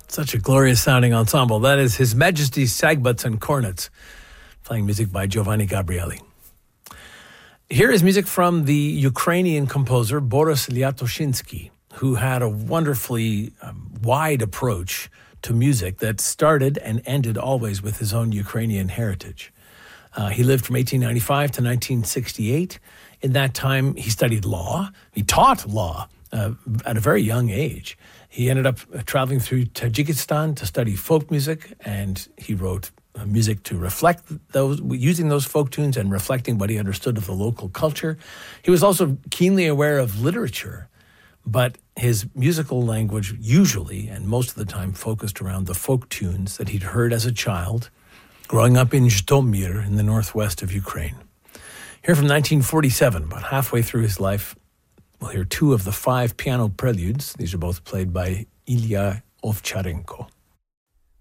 Such a glorious sounding ensemble. That is His Majesty's Sagbutts and Cornets, playing music by Giovanni Gabrieli. Here is music from the Ukrainian composer Boris Liatoshinsky, who had a wonderfully wide approach to music that started and ended always with his own Ukrainian heritage. He lived from 1895 to 1968. In that time, he studied law. He taught law at a very young age. He ended up traveling through Tajikistan to study folk music, and he wrote music to reflect those, using those folk tunes and reflecting what he understood of the local culture. He was also keenly aware of literature, but his musical language usually, and most of the time, focused around the folk tunes that he'd heard as a child, growing up in Zhytomyr in the northwest of Ukraine. Here from 1947, about halfway through his life, we'll hear two of the 5 piano preludes. These are both played by Ilya Ovcharenko.